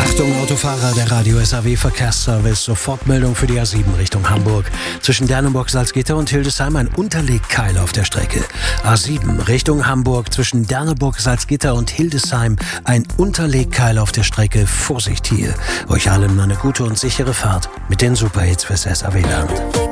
Achtung Autofahrer, der Radio SAW Verkehrsservice. Sofortmeldung für die A7 Richtung Hamburg. Zwischen Dernenburg, Salzgitter und Hildesheim ein Unterlegkeil auf der Strecke. A7 Richtung Hamburg. Zwischen Dernenburg, Salzgitter und Hildesheim ein Unterlegkeil auf der Strecke. Vorsicht hier. Euch allen eine gute und sichere Fahrt mit den Superhits fürs SAW-Land.